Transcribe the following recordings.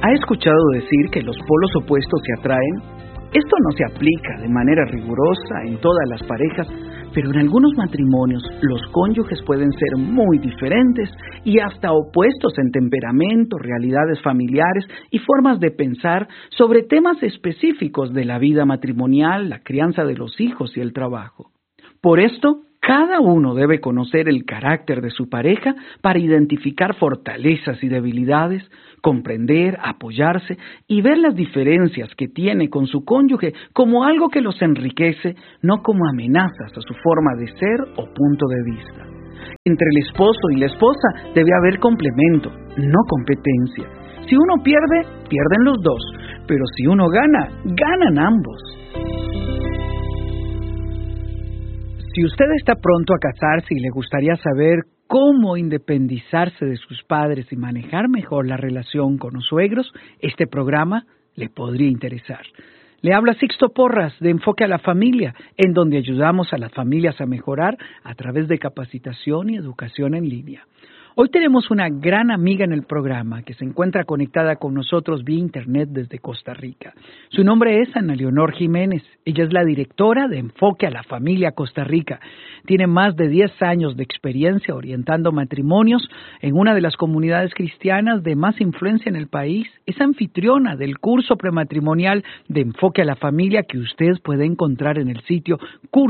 ¿Ha escuchado decir que los polos opuestos se atraen? Esto no se aplica de manera rigurosa en todas las parejas, pero en algunos matrimonios los cónyuges pueden ser muy diferentes y hasta opuestos en temperamento, realidades familiares y formas de pensar sobre temas específicos de la vida matrimonial, la crianza de los hijos y el trabajo. Por esto, cada uno debe conocer el carácter de su pareja para identificar fortalezas y debilidades, comprender, apoyarse y ver las diferencias que tiene con su cónyuge como algo que los enriquece, no como amenazas a su forma de ser o punto de vista. Entre el esposo y la esposa debe haber complemento, no competencia. Si uno pierde, pierden los dos, pero si uno gana, ganan ambos. Si usted está pronto a casarse y le gustaría saber cómo independizarse de sus padres y manejar mejor la relación con los suegros, este programa le podría interesar. Le habla Sixto Porras de Enfoque a la Familia, en donde ayudamos a las familias a mejorar a través de capacitación y educación en línea. Hoy tenemos una gran amiga en el programa que se encuentra conectada con nosotros vía internet desde Costa Rica. Su nombre es Ana Leonor Jiménez. Ella es la directora de Enfoque a la Familia Costa Rica. Tiene más de 10 años de experiencia orientando matrimonios en una de las comunidades cristianas de más influencia en el país. Es anfitriona del curso prematrimonial de Enfoque a la Familia que usted puede encontrar en el sitio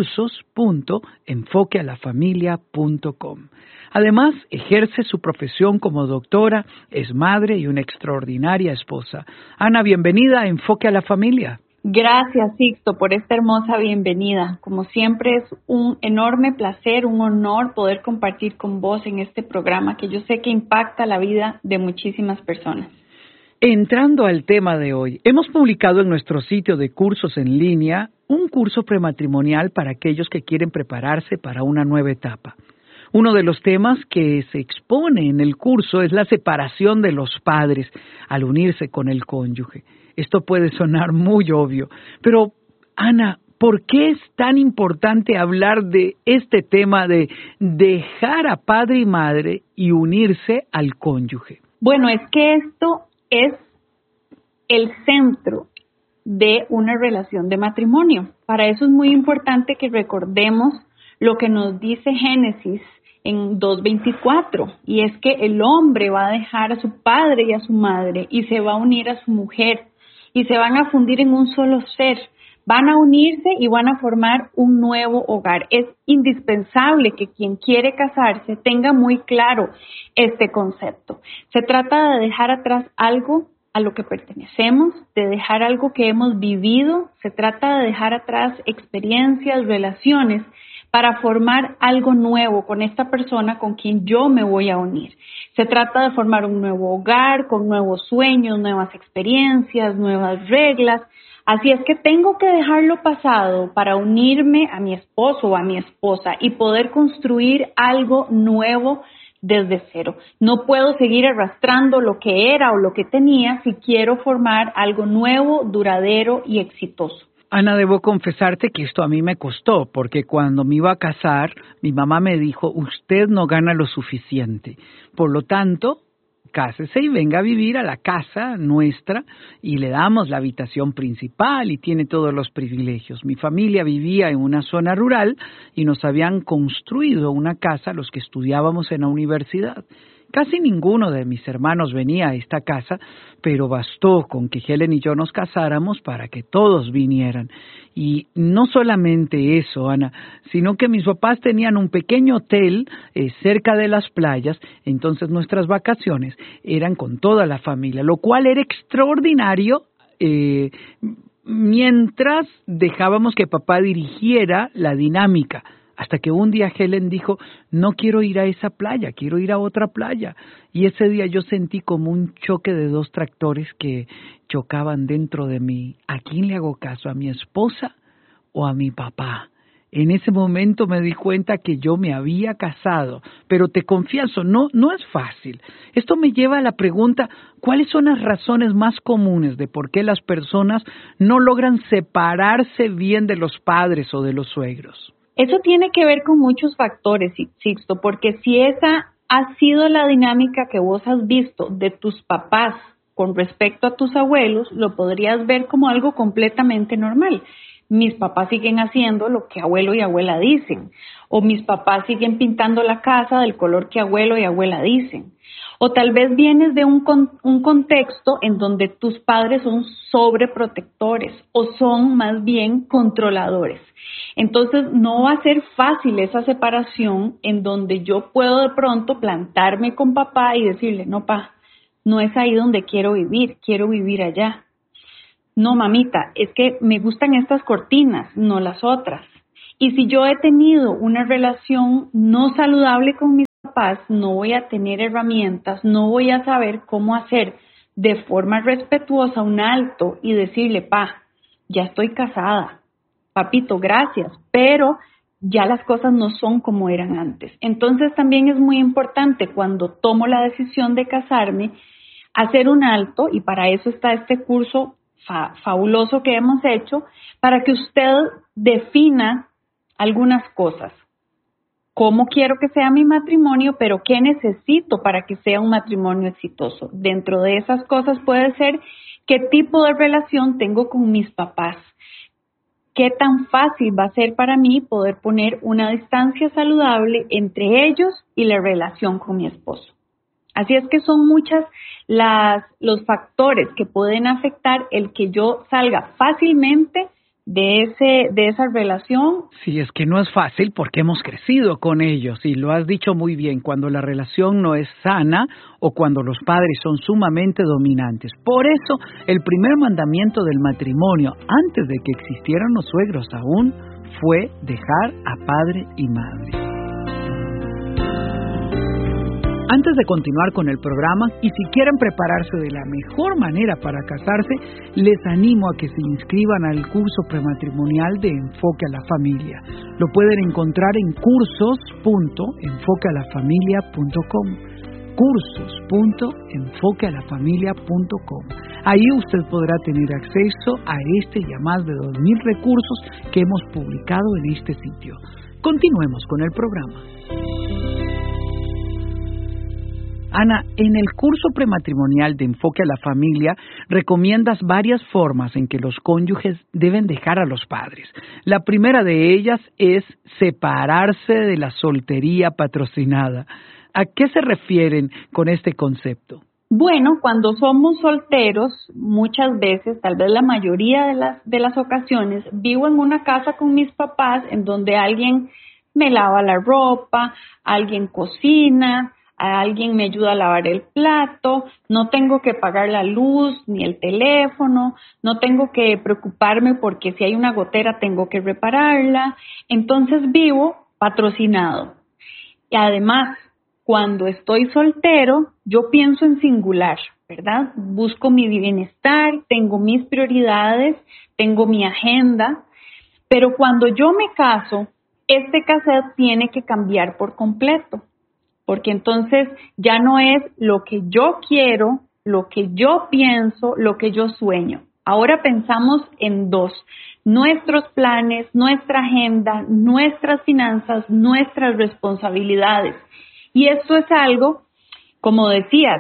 cursos.enfoquealafamilia.com. Además, ejerce su profesión como doctora, es madre y una extraordinaria esposa. Ana, bienvenida a Enfoque a la Familia. Gracias, Sixto, por esta hermosa bienvenida. Como siempre, es un enorme placer, un honor poder compartir con vos en este programa que yo sé que impacta la vida de muchísimas personas. Entrando al tema de hoy, hemos publicado en nuestro sitio de cursos en línea un curso prematrimonial para aquellos que quieren prepararse para una nueva etapa. Uno de los temas que se expone en el curso es la separación de los padres al unirse con el cónyuge. Esto puede sonar muy obvio, pero Ana, ¿por qué es tan importante hablar de este tema de dejar a padre y madre y unirse al cónyuge? Bueno, es que esto es el centro de una relación de matrimonio. Para eso es muy importante que recordemos lo que nos dice Génesis en 2:24, y es que el hombre va a dejar a su padre y a su madre y se va a unir a su mujer y se van a fundir en un solo ser. Van a unirse y van a formar un nuevo hogar. Es indispensable que quien quiere casarse tenga muy claro este concepto. Se trata de dejar atrás algo a lo que pertenecemos, de dejar algo que hemos vivido. Se trata de dejar atrás experiencias, relaciones, para formar algo nuevo con esta persona con quien yo me voy a unir. Se trata de formar un nuevo hogar, con nuevos sueños, nuevas experiencias, nuevas reglas. Así es que tengo que dejar lo pasado para unirme a mi esposo o a mi esposa y poder construir algo nuevo desde cero. No puedo seguir arrastrando lo que era o lo que tenía si quiero formar algo nuevo, duradero y exitoso. Ana, debo confesarte que esto a mí me costó, porque cuando me iba a casar, mi mamá me dijo, usted no gana lo suficiente. Por lo tanto, cásese y venga a vivir a la casa nuestra y le damos la habitación principal y tiene todos los privilegios. Mi familia vivía en una zona rural y nos habían construido una casa los que estudiábamos en la universidad. Casi ninguno de mis hermanos venía a esta casa, pero bastó con que Helen y yo nos casáramos para que todos vinieran. Y no solamente eso, Ana, sino que mis papás tenían un pequeño hotel cerca de las playas, entonces nuestras vacaciones eran con toda la familia, lo cual era extraordinario mientras dejábamos que papá dirigiera la dinámica. Hasta que un día Helen dijo, no quiero ir a esa playa, quiero ir a otra playa. Y ese día yo sentí como un choque de dos tractores que chocaban dentro de mí. ¿A quién le hago caso? ¿A mi esposa o a mi papá? En ese momento me di cuenta que yo me había casado, pero te confieso, no es fácil. Esto me lleva a la pregunta, ¿cuáles son las razones más comunes de por qué las personas no logran separarse bien de los padres o de los suegros? Eso tiene que ver con muchos factores, Sixto, porque si esa ha sido la dinámica que vos has visto de tus papás con respecto a tus abuelos, lo podrías ver como algo completamente normal. Mis papás siguen haciendo lo que abuelo y abuela dicen, o mis papás siguen pintando la casa del color que abuelo y abuela dicen. O tal vez vienes de un contexto en donde tus padres son sobreprotectores o son más bien controladores. Entonces no va a ser fácil esa separación en donde yo puedo de pronto plantarme con papá y decirle, no, pa, no es ahí donde quiero vivir allá. No, mamita, es que me gustan estas cortinas, no las otras. Y si yo he tenido una relación no saludable con mis papás, no voy a tener herramientas, no voy a saber cómo hacer de forma respetuosa un alto y decirle, pa, ya estoy casada, papito, gracias, pero ya las cosas no son como eran antes. Entonces también es muy importante cuando tomo la decisión de casarme, hacer un alto, y para eso está este curso fabuloso que hemos hecho, para que usted defina algunas cosas. ¿Cómo quiero que sea mi matrimonio? Pero ¿qué necesito para que sea un matrimonio exitoso? Dentro de esas cosas puede ser qué tipo de relación tengo con mis papás. ¿Qué tan fácil va a ser para mí poder poner una distancia saludable entre ellos y la relación con mi esposo? Así es que son muchas los factores que pueden afectar el que yo salga fácilmente de esa relación. Sí, es que no es fácil porque hemos crecido con ellos y lo has dicho muy bien, cuando la relación no es sana o cuando los padres son sumamente dominantes. Por eso, el primer mandamiento del matrimonio, antes de que existieran los suegros aún, fue dejar a padre y madre. Antes de continuar con el programa, y si quieren prepararse de la mejor manera para casarse, les animo a que se inscriban al curso prematrimonial de Enfoque a la Familia. Lo pueden encontrar en cursos.enfoquealafamilia.com. cursos.enfoquealafamilia.com. Ahí usted podrá tener acceso a este y a más de 2,000 recursos que hemos publicado en este sitio. Continuemos con el programa. Ana, en el curso prematrimonial de Enfoque a la Familia recomiendas varias formas en que los cónyuges deben dejar a los padres. La primera de ellas es separarse de la soltería patrocinada. ¿A qué se refieren con este concepto? Bueno, cuando somos solteros, muchas veces, tal vez la mayoría de las ocasiones, vivo en una casa con mis papás en donde alguien me lava la ropa, alguien cocina, alguien me ayuda a lavar el plato, no tengo que pagar la luz ni el teléfono, no tengo que preocuparme porque si hay una gotera tengo que repararla. Entonces vivo patrocinado. Y además, cuando estoy soltero, yo pienso en singular, ¿verdad? Busco mi bienestar, tengo mis prioridades, tengo mi agenda, pero cuando yo me caso, este cassette tiene que cambiar por completo. Porque entonces ya no es lo que yo quiero, lo que yo pienso, lo que yo sueño. Ahora pensamos en dos: nuestros planes, nuestra agenda, nuestras finanzas, nuestras responsabilidades. Y esto es algo, como decías,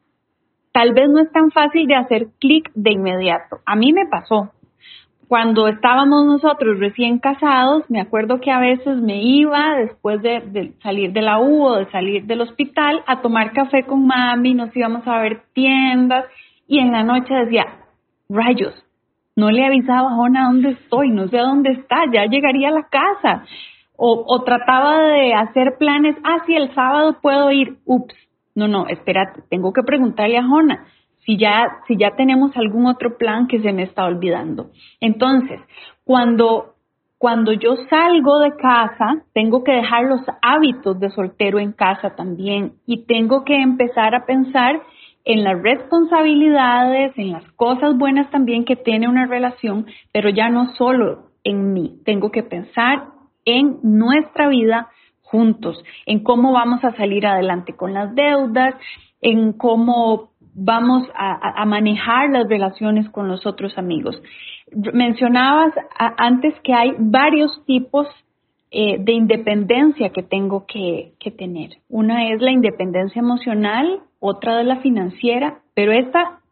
tal vez no es tan fácil de hacer clic de inmediato. A mí me pasó. Cuando estábamos nosotros recién casados, me acuerdo que a veces me iba después de salir de la U o de salir del hospital a tomar café con mami, nos íbamos a ver tiendas y en la noche decía, rayos, no le avisaba a Jona dónde estoy, no sé dónde está, ya llegaría a la casa. O trataba de hacer planes, sí, el sábado puedo ir, no, espérate, tengo que preguntarle a Jona. Si ya tenemos algún otro plan que se me está olvidando. Entonces, cuando yo salgo de casa, tengo que dejar los hábitos de soltero en casa también y tengo que empezar a pensar en las responsabilidades, en las cosas buenas también que tiene una relación, pero ya no solo en mí. Tengo que pensar en nuestra vida juntos, en cómo vamos a salir adelante con las deudas, en cómo vamos a manejar las relaciones con los otros amigos. Mencionabas antes que hay varios tipos de independencia que tengo que tener. Una es la independencia emocional, otra es la financiera, pero esta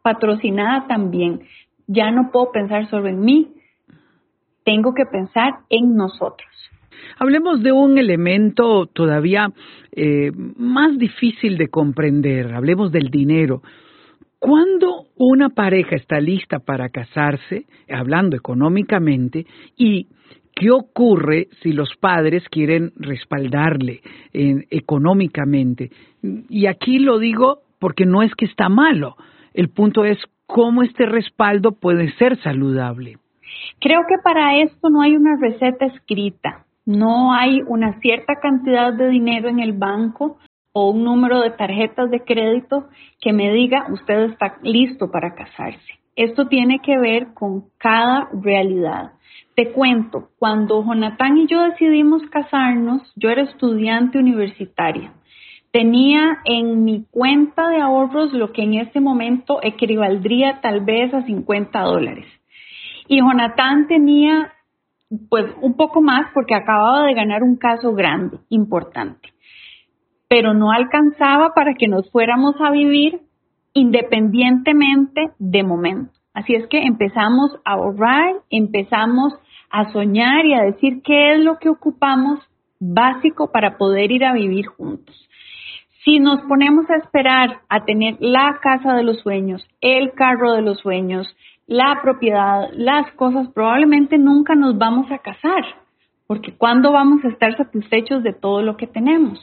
patrocinada también. Ya no puedo pensar solo en mí, tengo que pensar en nosotros. Hablemos de un elemento todavía más difícil de comprender. Hablemos del dinero. ¿Cuándo una pareja está lista para casarse, hablando económicamente, y qué ocurre si los padres quieren respaldarle económicamente? Y aquí lo digo porque no es que está malo. El punto es cómo este respaldo puede ser saludable. Creo que para esto no hay una receta escrita. No hay una cierta cantidad de dinero en el banco o un número de tarjetas de crédito que me diga usted está listo para casarse. Esto tiene que ver con cada realidad. Te cuento, cuando Jonathan y yo decidimos casarnos, yo era estudiante universitaria. Tenía en mi cuenta de ahorros lo que en este momento equivaldría tal vez a $50. Y Jonathan tenía pues un poco más porque acababa de ganar un caso grande, importante. Pero no alcanzaba para que nos fuéramos a vivir independientemente de momento. Así es que empezamos a ahorrar, empezamos a soñar y a decir qué es lo que ocupamos básico para poder ir a vivir juntos. Si nos ponemos a esperar a tener la casa de los sueños, el carro de los sueños, la propiedad, las cosas, probablemente nunca nos vamos a casar, porque ¿cuándo vamos a estar satisfechos de todo lo que tenemos?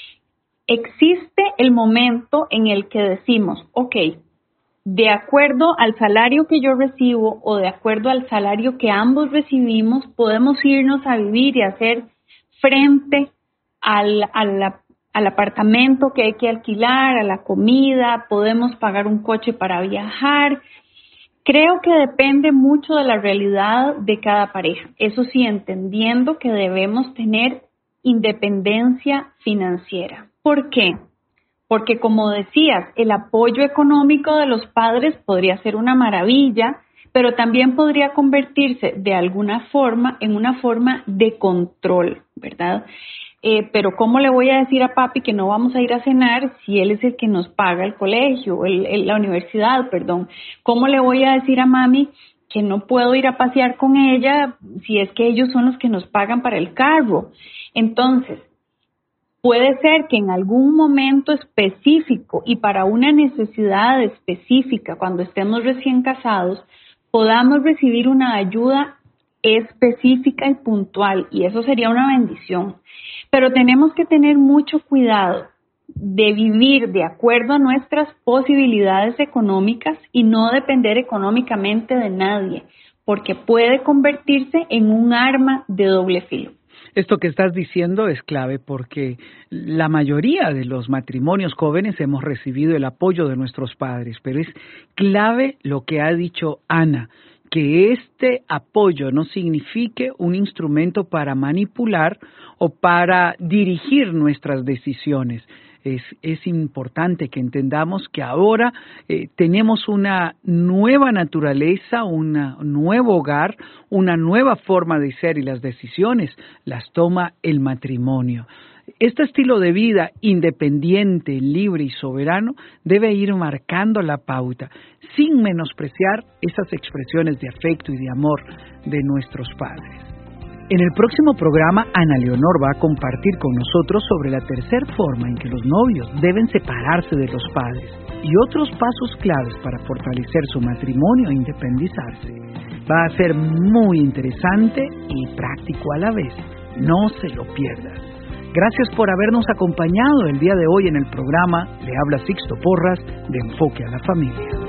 Existe el momento en el que decimos, ok, de acuerdo al salario que yo recibo o de acuerdo al salario que ambos recibimos, podemos irnos a vivir y hacer frente al apartamento que hay que alquilar, a la comida, podemos pagar un coche para viajar. Creo que depende mucho de la realidad de cada pareja. Eso sí, entendiendo que debemos tener independencia financiera. ¿Por qué? Porque, como decías, el apoyo económico de los padres podría ser una maravilla, pero también podría convertirse de alguna forma en una forma de control, ¿verdad? Pero ¿cómo le voy a decir a papi que no vamos a ir a cenar si él es el que nos paga el colegio, la universidad, perdón? ¿Cómo le voy a decir a mami que no puedo ir a pasear con ella si es que ellos son los que nos pagan para el carro? Entonces, puede ser que en algún momento específico y para una necesidad específica, cuando estemos recién casados, podamos recibir una ayuda específica y puntual, y eso sería una bendición. Pero tenemos que tener mucho cuidado de vivir de acuerdo a nuestras posibilidades económicas y no depender económicamente de nadie, porque puede convertirse en un arma de doble filo. Esto que estás diciendo es clave porque la mayoría de los matrimonios jóvenes hemos recibido el apoyo de nuestros padres, pero es clave lo que ha dicho Ana, que este apoyo no signifique un instrumento para manipular o para dirigir nuestras decisiones. Es importante que entendamos que ahora tenemos una nueva naturaleza, un nuevo hogar, una nueva forma de ser y las decisiones las toma el matrimonio. Este estilo de vida independiente, libre y soberano debe ir marcando la pauta, sin menospreciar esas expresiones de afecto y de amor de nuestros padres. En el próximo programa, Ana Leonor va a compartir con nosotros sobre la tercera forma en que los novios deben separarse de los padres y otros pasos claves para fortalecer su matrimonio e independizarse. Va a ser muy interesante y práctico a la vez. No se lo pierda. Gracias por habernos acompañado el día de hoy en el programa. Le habla Sixto Porras de Enfoque a la Familia.